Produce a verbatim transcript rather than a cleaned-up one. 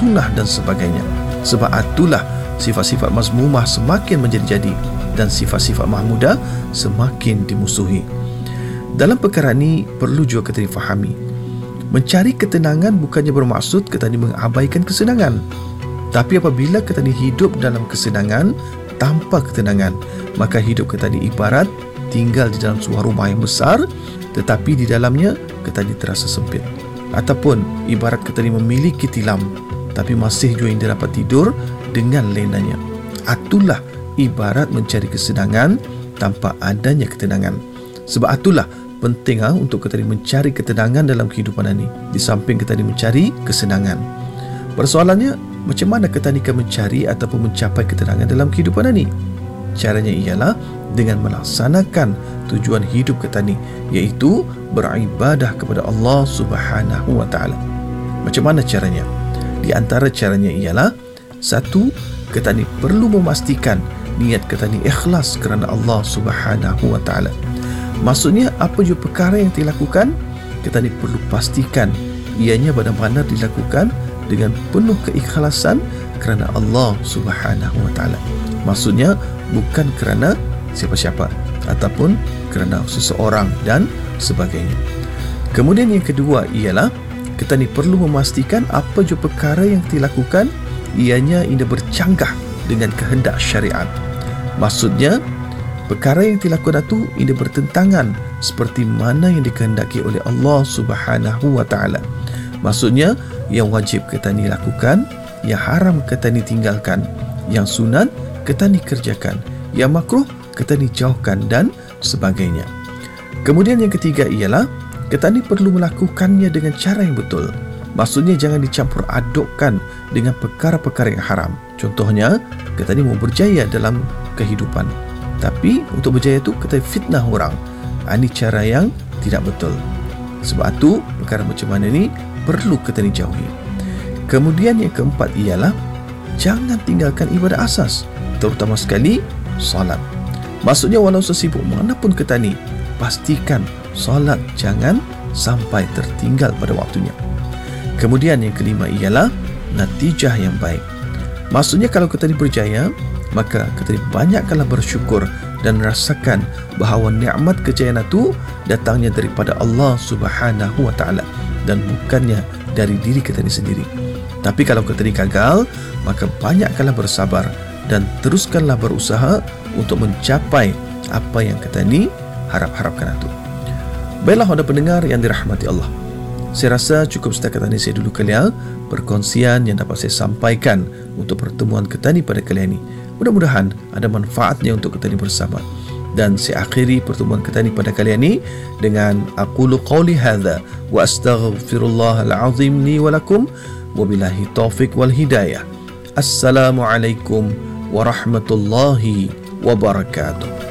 sunnah dan sebagainya. Sebab itulah sifat-sifat mazmumah semakin menjadi-jadi dan sifat-sifat mahmudah semakin dimusuhi. Dalam perkara ini perlu juga kita difahami, mencari ketenangan bukannya bermaksud kita ni mengabaikan kesenangan. Tapi apabila kita ni hidup dalam kesenangan tanpa ketenangan, maka hidup kita ni ibarat tinggal di dalam sebuah rumah yang besar, tetapi di dalamnya kita ni terasa sempit. Ataupun ibarat kita ni memiliki tilam, tapi masih juga yang dapat tidur dengan lenanya. Itulah ibarat mencari kesenangan tanpa adanya ketenangan. Sebab itulah penting ha, untuk kita ni mencari ketenangan dalam kehidupan ini, di samping kita ni mencari kesenangan. Persoalannya, macam mana kita ni akan mencari ataupun mencapai ketenangan dalam kehidupan ini? Caranya ialah dengan melaksanakan tujuan hidup kita ni, iaitu beribadah kepada Allah Subhanahu wa taala. Macam mana caranya? Di antara caranya ialah, satu, kita ni perlu memastikan niat kita ni ikhlas kerana Allah Subhanahu wa taala. Maksudnya apa juga perkara yang dilakukan, kita ni perlu pastikan ianya benar-benar dilakukan dengan penuh keikhlasan kerana Allah Subhanahu wa taala. Maksudnya bukan kerana siapa-siapa ataupun kerana seseorang dan sebagainya. Kemudian yang kedua ialah kita ni perlu memastikan apa juga perkara yang dilakukan ianya ia bercanggah dengan kehendak syariat. Maksudnya perkara yang dilakukan itu ia bertentangan seperti mana yang dikehendaki oleh Allah Subhanahu wa taala. Maksudnya yang wajib kita ni lakukan, yang haram kita ni tinggalkan, yang sunat kita ni kerjakan, yang makruh kita ni jauhkan dan sebagainya. Kemudian yang ketiga ialah kita ni perlu melakukannya dengan cara yang betul. Maksudnya jangan dicampur adukkan dengan perkara-perkara yang haram. Contohnya, kita ni mau berjaya dalam kehidupan, tapi untuk berjaya tu kita fitnah orang. Ini cara yang tidak betul. Sebab itu perkara macam mana ni perlu kita ni jauhi. Kemudian yang keempat ialah jangan tinggalkan ibadah asas, terutama sekali solat. Maksudnya walau sesibuk manapun kita ni, pastikan solat jangan sampai tertinggal pada waktunya. Kemudian yang kelima ialah natijah yang baik. Maksudnya kalau kita ni berjaya, maka kita ni banyakkanlah bersyukur dan rasakan bahawa nikmat kejayaan itu datangnya daripada Allah Subhanahu wa taala dan bukannya dari diri kita ni sendiri. Tapi kalau kita ni gagal, maka banyakkanlah bersabar dan teruskanlah berusaha untuk mencapai apa yang kita ni harap-harapkan itu. Baiklah anda pendengar yang dirahmati Allah, saya rasa cukup setakat ini saya dulu kalian perkongsian yang dapat saya sampaikan untuk pertemuan kita ni pada kali ini. Mudah-mudahan ada manfaatnya untuk kita ni bersama. Dan saya akhiri pertemuan kita ni pada kali ini dengan aqulu qawli hadza wa astaghfirullahal azim li wa lakum wa billahi taufiq wal hidayah. Assalamualaikum warahmatullahi wabarakatuh.